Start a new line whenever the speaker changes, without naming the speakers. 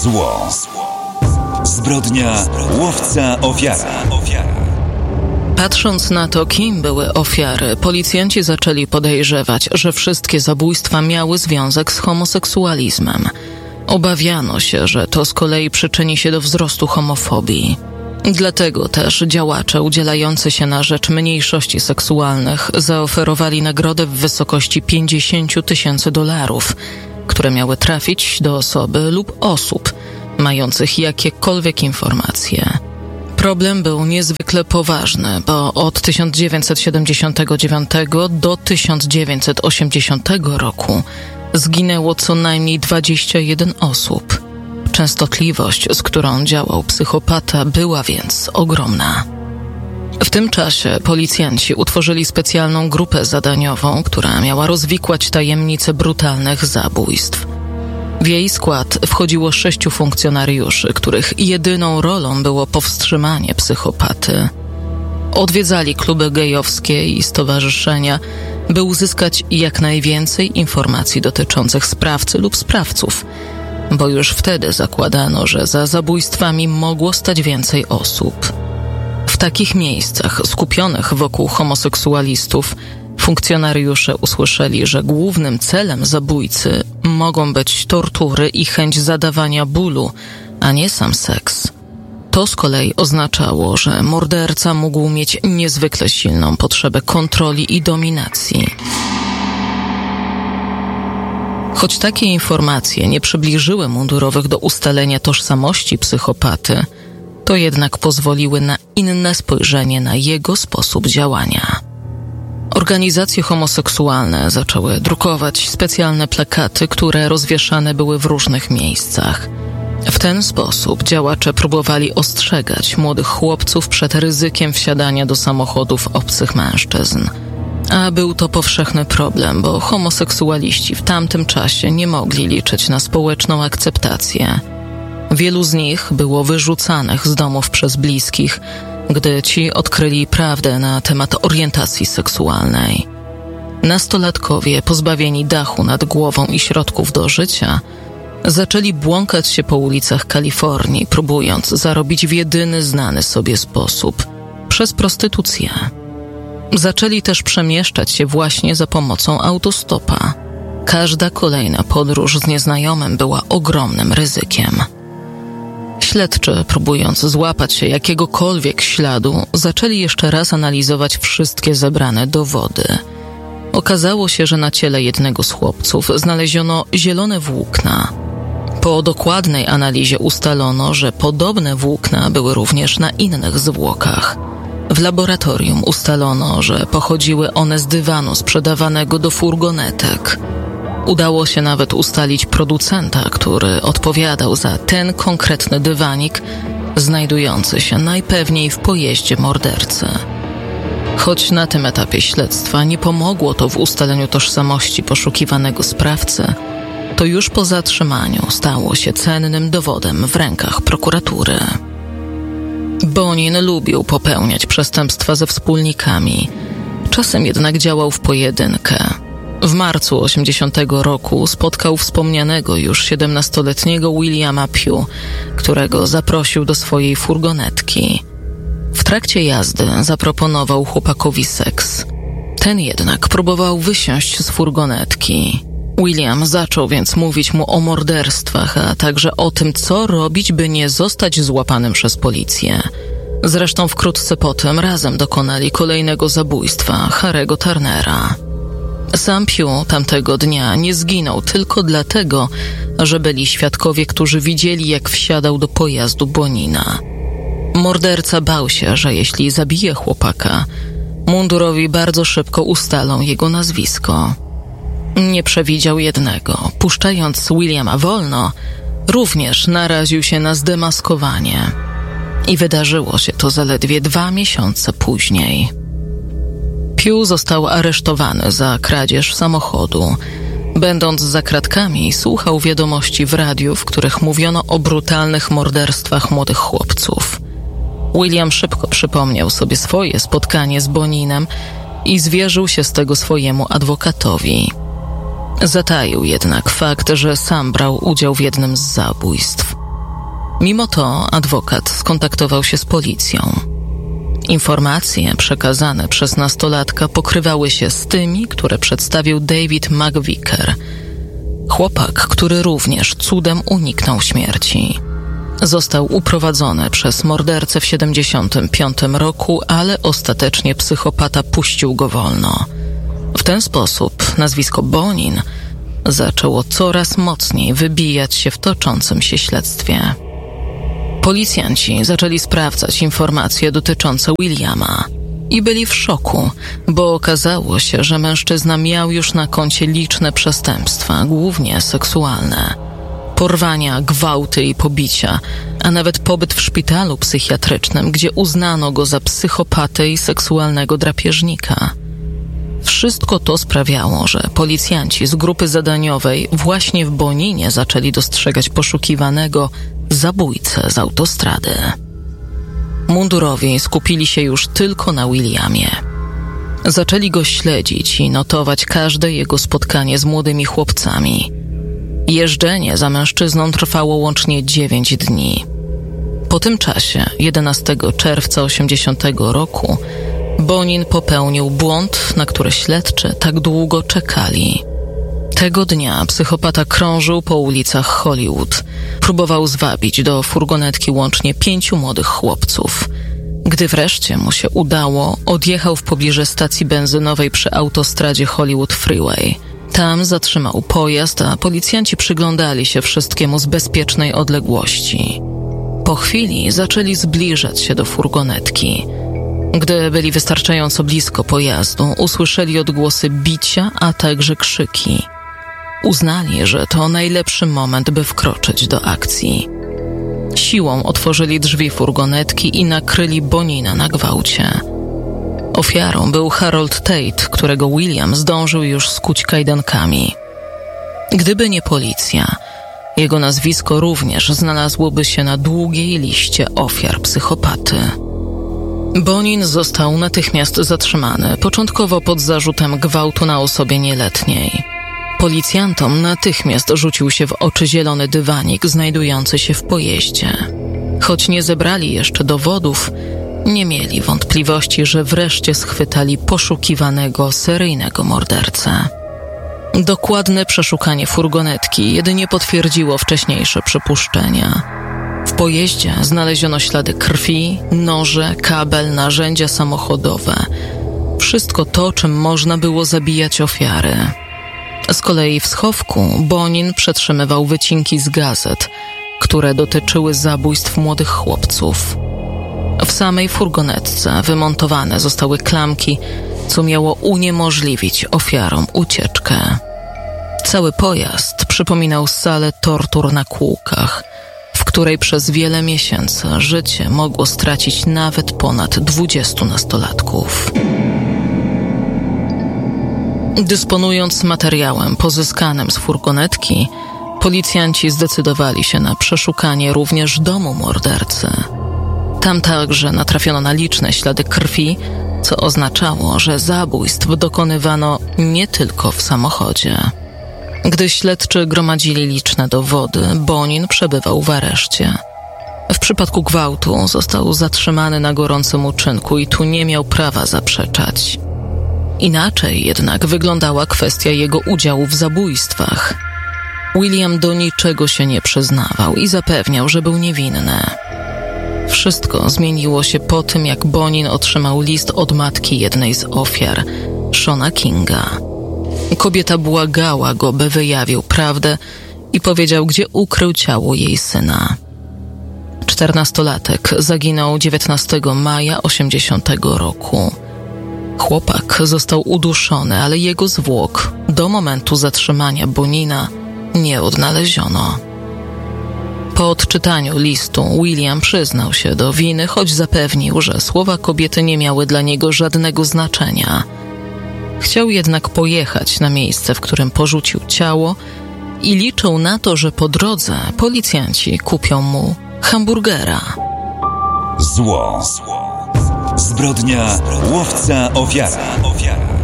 Zło. Zbrodnia, łowca, ofiara.
Patrząc na to, kim były ofiary, policjanci zaczęli podejrzewać, że wszystkie zabójstwa miały związek z homoseksualizmem. Obawiano się, że to z kolei przyczyni się do wzrostu homofobii. Dlatego też działacze udzielający się na rzecz mniejszości seksualnych zaoferowali nagrodę w wysokości $50,000, które miały trafić do osoby lub osób mających jakiekolwiek informacje. Problem był niezwykle poważny, bo od 1979 do 1980 roku zginęło co najmniej 21 osób. Częstotliwość, z którą działał psychopata, była więc ogromna. W tym czasie policjanci utworzyli specjalną grupę zadaniową, która miała rozwikłać tajemnice brutalnych zabójstw. W jej skład wchodziło 6 funkcjonariuszy, których jedyną rolą było powstrzymanie psychopaty. Odwiedzali kluby gejowskie i stowarzyszenia, by uzyskać jak najwięcej informacji dotyczących sprawcy lub sprawców, bo już wtedy zakładano, że za zabójstwami mogło stać więcej osób. W takich miejscach skupionych wokół homoseksualistów funkcjonariusze usłyszeli, że głównym celem zabójcy mogą być tortury i chęć zadawania bólu, a nie sam seks. To z kolei oznaczało, że morderca mógł mieć niezwykle silną potrzebę kontroli i dominacji. Choć takie informacje nie przybliżyły mundurowych do ustalenia tożsamości psychopaty, to jednak pozwoliły na inne spojrzenie na jego sposób działania. Organizacje homoseksualne zaczęły drukować specjalne plakaty, które rozwieszane były w różnych miejscach. W ten sposób działacze próbowali ostrzegać młodych chłopców przed ryzykiem wsiadania do samochodów obcych mężczyzn. A był to powszechny problem, bo homoseksualiści w tamtym czasie nie mogli liczyć na społeczną akceptację. Wielu z nich było wyrzucanych z domów przez bliskich, gdy ci odkryli prawdę na temat orientacji seksualnej. Nastolatkowie, pozbawieni dachu nad głową i środków do życia, zaczęli błąkać się po ulicach Kalifornii, próbując zarobić w jedyny znany sobie sposób – przez prostytucję. Zaczęli też przemieszczać się właśnie za pomocą autostopa. Każda kolejna podróż z nieznajomym była ogromnym ryzykiem. Śledczy, próbując złapać się jakiegokolwiek śladu, zaczęli jeszcze raz analizować wszystkie zebrane dowody. Okazało się, że na ciele jednego z chłopców znaleziono zielone włókna. Po dokładnej analizie ustalono, że podobne włókna były również na innych zwłokach. W laboratorium ustalono, że pochodziły one z dywanu sprzedawanego do furgonetek. Udało się nawet ustalić producenta, który odpowiadał za ten konkretny dywanik, znajdujący się najpewniej w pojeździe mordercy. Choć na tym etapie śledztwa nie pomogło to w ustaleniu tożsamości poszukiwanego sprawcy, to już po zatrzymaniu stało się cennym dowodem w rękach prokuratury. Bonin lubił popełniać przestępstwa ze wspólnikami, czasem jednak działał w pojedynkę. W marcu 80 roku spotkał wspomnianego już 17-letniego Williama Pugh, którego zaprosił do swojej furgonetki. W trakcie jazdy zaproponował chłopakowi seks. Ten jednak próbował wysiąść z furgonetki. William zaczął więc mówić mu o morderstwach, a także o tym, co robić, by nie zostać złapanym przez policję. Zresztą wkrótce potem razem dokonali kolejnego zabójstwa Harry'ego Turnera. Sam Pugh tamtego dnia nie zginął tylko dlatego, że byli świadkowie, którzy widzieli, jak wsiadał do pojazdu Bonina. Morderca bał się, że jeśli zabije chłopaka, mundurowi bardzo szybko ustalą jego nazwisko. Nie przewidział jednego. Puszczając Williama wolno, również naraził się na zdemaskowanie. I wydarzyło się to zaledwie 2 miesiące później. Pugh został aresztowany za kradzież samochodu. Będąc za kratkami, słuchał wiadomości w radiu, w których mówiono o brutalnych morderstwach młodych chłopców. William szybko przypomniał sobie swoje spotkanie z Boninem i zwierzył się z tego swojemu adwokatowi. Zataił jednak fakt, że sam brał udział w jednym z zabójstw. Mimo to adwokat skontaktował się z policją. Informacje przekazane przez nastolatka pokrywały się z tymi, które przedstawił David McVicker, chłopak, który również cudem uniknął śmierci. Został uprowadzony przez mordercę w 1975 roku, ale ostatecznie psychopata puścił go wolno. W ten sposób nazwisko Bonin zaczęło coraz mocniej wybijać się w toczącym się śledztwie. Policjanci zaczęli sprawdzać informacje dotyczące Williama i byli w szoku, bo okazało się, że mężczyzna miał już na koncie liczne przestępstwa, głównie seksualne. Porwania, gwałty i pobicia, a nawet pobyt w szpitalu psychiatrycznym, gdzie uznano go za psychopatę i seksualnego drapieżnika. Wszystko to sprawiało, że policjanci z grupy zadaniowej właśnie w Boninie zaczęli dostrzegać poszukiwanego zabójcę z autostrady. Mundurowi skupili się już tylko na Williamie. Zaczęli go śledzić i notować każde jego spotkanie z młodymi chłopcami. Jeżdżenie za mężczyzną trwało łącznie 9 dni. Po tym czasie, 11 czerwca 1980 roku, Bonin popełnił błąd, na który śledczy tak długo czekali. Tego dnia psychopata krążył po ulicach Hollywood. Próbował zwabić do furgonetki łącznie 5 młodych chłopców. Gdy wreszcie mu się udało, odjechał w pobliże stacji benzynowej przy autostradzie Hollywood Freeway. Tam zatrzymał pojazd, a policjanci przyglądali się wszystkiemu z bezpiecznej odległości. Po chwili zaczęli zbliżać się do furgonetki. Gdy byli wystarczająco blisko pojazdu, usłyszeli odgłosy bicia, a także krzyki. Uznali, że to najlepszy moment, by wkroczyć do akcji. Siłą otworzyli drzwi furgonetki i nakryli Bonina na gwałcie. Ofiarą był Harold Tate, którego William zdążył już skuć kajdankami. Gdyby nie policja, jego nazwisko również znalazłoby się na długiej liście ofiar psychopaty. Bonin został natychmiast zatrzymany, początkowo pod zarzutem gwałtu na osobie nieletniej. Policjantom natychmiast rzucił się w oczy zielony dywanik znajdujący się w pojeździe. Choć nie zebrali jeszcze dowodów, nie mieli wątpliwości, że wreszcie schwytali poszukiwanego seryjnego mordercę. Dokładne przeszukanie furgonetki jedynie potwierdziło wcześniejsze przypuszczenia. W pojeździe znaleziono ślady krwi, noże, kabel, narzędzia samochodowe. Wszystko to, czym można było zabijać ofiary. Z kolei w schowku Bonin przetrzymywał wycinki z gazet, które dotyczyły zabójstw młodych chłopców. W samej furgonetce wymontowane zostały klamki, co miało uniemożliwić ofiarom ucieczkę. Cały pojazd przypominał salę tortur na kółkach, w której przez wiele miesięcy życie mogło stracić nawet ponad 20 nastolatków. Dysponując materiałem pozyskanym z furgonetki, policjanci zdecydowali się na przeszukanie również domu mordercy. Tam także natrafiono na liczne ślady krwi, co oznaczało, że zabójstw dokonywano nie tylko w samochodzie. Gdy śledczy gromadzili liczne dowody, Bonin przebywał w areszcie. W przypadku gwałtu został zatrzymany na gorącym uczynku i tu nie miał prawa zaprzeczać. Inaczej jednak wyglądała kwestia jego udziału w zabójstwach. William do niczego się nie przyznawał i zapewniał, że był niewinny. Wszystko zmieniło się po tym, jak Bonin otrzymał list od matki jednej z ofiar, Shona Kinga. Kobieta błagała go, by wyjawił prawdę i powiedział, gdzie ukrył ciało jej syna. 14-latek zaginął 19 maja 1980 roku. Chłopak został uduszony, ale jego zwłok do momentu zatrzymania Bonina nie odnaleziono. Po odczytaniu listu William przyznał się do winy, choć zapewnił, że słowa kobiety nie miały dla niego żadnego znaczenia. Chciał jednak pojechać na miejsce, w którym porzucił ciało i liczył na to, że po drodze policjanci kupią mu hamburgera.
Zło. Zbrodnia łowca ofiara.